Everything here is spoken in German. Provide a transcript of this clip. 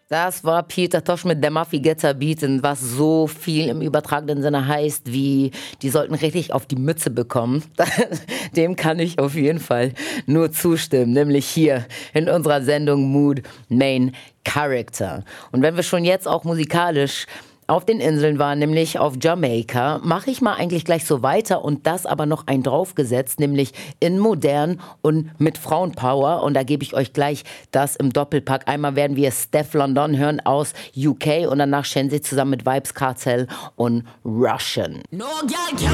Das war Peter Tosh mit der Muffy Getter Beaten, was so viel im übertragenen Sinne heißt, wie die sollten richtig auf die Mütze bekommen. Dem kann ich auf jeden Fall nur zustimmen, nämlich hier in unserer Sendung Mood Main Character. Und wenn wir schon jetzt auch musikalisch auf den Inseln waren, nämlich auf Jamaika, mache ich mal eigentlich gleich so weiter und das aber noch ein draufgesetzt, nämlich in modern und mit Frauenpower. Und da gebe ich euch gleich das im Doppelpack. Einmal werden wir Steph London hören aus UK und danach Shenzi zusammen mit Vybz Kartel und Russian.